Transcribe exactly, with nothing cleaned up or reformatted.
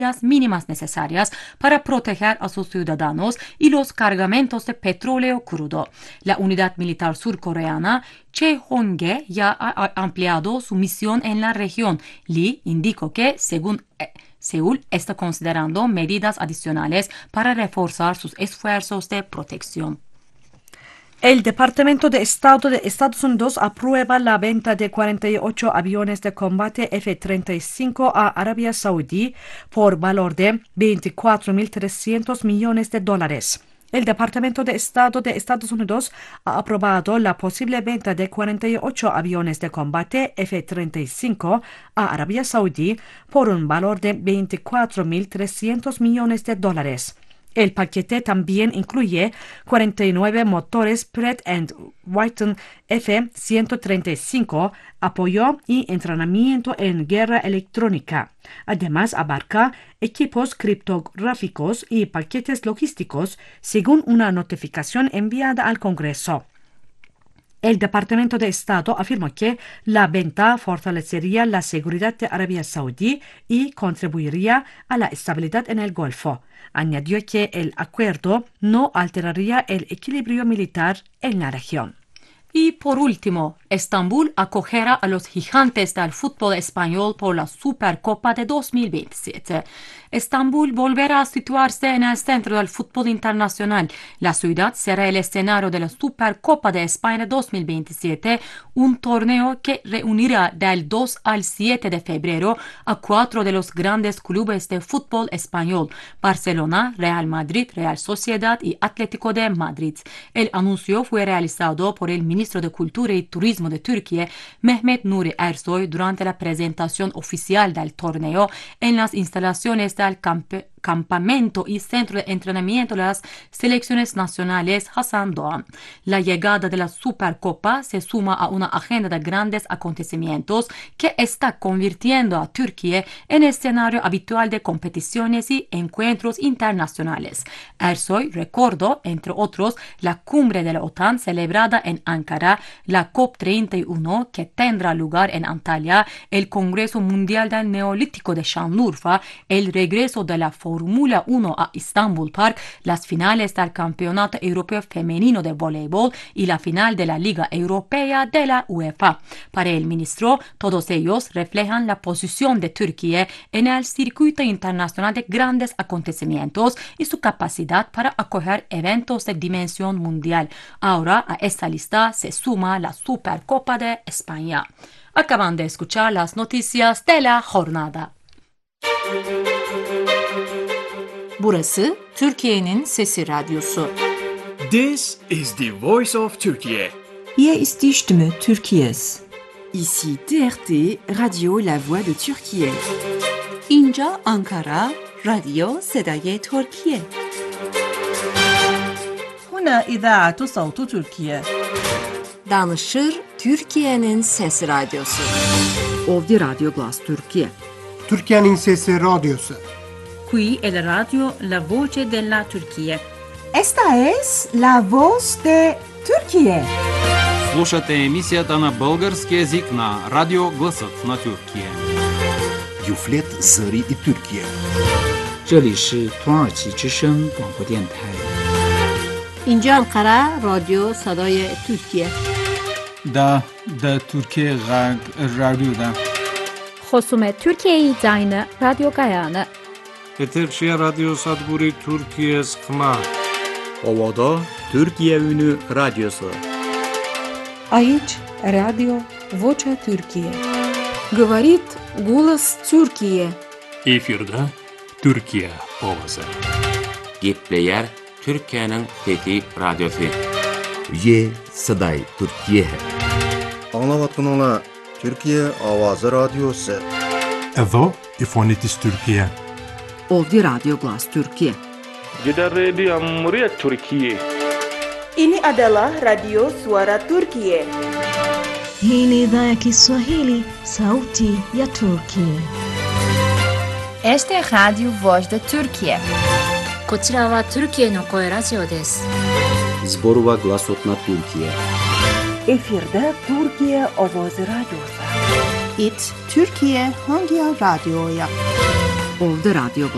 mínimas necesarias para proteger a sus ciudadanos y los cargamentos de petróleo crudo. La unidad militar surcoreana Cheonge ya ha ampliado su misión en la región. Lee indicó que, según eh, Seúl, está considerando medidas adicionales para reforzar sus esfuerzos de protección. El Departamento de Estado de Estados Unidos aprueba la venta de cuarenta y ocho aviones de combate F treinta y cinco a Arabia Saudí por valor de veinticuatro mil trescientos millones de dólares. El Departamento de Estado de Estados Unidos ha aprobado la posible venta de cuarenta y ocho aviones de combate F treinta y cinco a Arabia Saudí por un valor de veinticuatro mil trescientos millones de dólares. El paquete también incluye cuarenta y nueve motores Pratt and Whitney F ciento treinta y cinco, apoyo y entrenamiento en guerra electrónica. Además, abarca equipos criptográficos y paquetes logísticos, según una notificación enviada al Congreso. El Departamento de Estado afirmó que la venta fortalecería la seguridad de Arabia Saudí y contribuiría a la estabilidad en el Golfo. Añadió que el acuerdo no alteraría el equilibrio militar en la región. Y por último, Estambul acogerá a los gigantes del fútbol español por la Supercopa de dos mil veintisiete. Estambul volverá a situarse en el centro del fútbol internacional. La ciudad será el escenario de la Supercopa de España dos mil veintisiete, un torneo que reunirá del dos al siete de febrero a cuatro de los grandes clubes de fútbol español: Barcelona, Real Madrid, Real Sociedad y Atlético de Madrid. El anuncio fue realizado por el ministro de Cultura y Turismo de Turquía, Mehmet Nuri Ersoy, durante la presentación oficial del torneo en las instalaciones del campe campamento y centro de entrenamiento de las selecciones nacionales Hasan Doğan. La llegada de la Supercopa se suma a una agenda de grandes acontecimientos que está convirtiendo a Turquía en escenario habitual de competiciones y encuentros internacionales. Ersoy recordó, entre otros, la cumbre de la OTAN celebrada en Ankara, la COP treinta y uno que tendrá lugar en Antalya, el Congreso Mundial del Neolítico de Şanlıurfa, el regreso de la Fórmula uno a Istanbul Park, las finales del Campeonato Europeo Femenino de Voleibol y la final de la Liga Europea de la UEFA. Para el ministro, todos ellos reflejan la posición de Turquía en el circuito internacional de grandes acontecimientos y su capacidad para acoger eventos de dimensión mundial. Ahora a esta lista se suma la Supercopa de España. Acaban de escuchar las noticias de la jornada. Burası Türkiye'nin Sesi Radyosu. This is the voice of Turkey. Hier ist die Stimme Türkiye's. Ici T R T, Radio La Voix de Türkiye. اینجا آنکارا، رادیو صدای ترکیه. هنا إذاعة صوت تركيا. Danışır Türkiye'nin Sesi Radyosu. Ovdje Radio Glas Türkiye. Türkiye'nin Sesi Radyosu. Qui è la radio La Voce della Turchia. Esta es La Voz de Turquía. Слушате емисията на български език на Радио Гласът на Тюркия. Юфлет Зари и Тюркия. 这里是土耳其之声广播电台。 اینجا انقره رادیو صدای ترکیه. دا دا ترکیه غرب رادیو دا. خصوم ترکیه زاین رادیو گایانه. Eterşehir Radyo Sadburi Türkiye Sıkma. Ovada Türkiye Ünü Radyosu. Aici Radio Vocea Türkiye. Говорит голос Türkiye. Efirde Türkiye Ovası. Gepleyer Türkiye'nin Fethi Radyosu. Ye Saday Türkiye. Anlavatkanala Türkiye Avazı Radyosu. Evo İfonitis Türkiye. Ovdje Radio Glas Türkiye. Gidan rediyon muryar Türkiye. Ini adalah Radio Suara Turkiye. Hii ni idhaa ya Kiswahili, sauti ya Turkiye. Este es Radio Voz de Turkiye. こちらはトルキエの声ラジオです。 Zborova Glasot na Türkiye. Efirde Türkiye Ovozi Radyosu. It Türkiye Hangi Radyo'ya. Ovdje Radio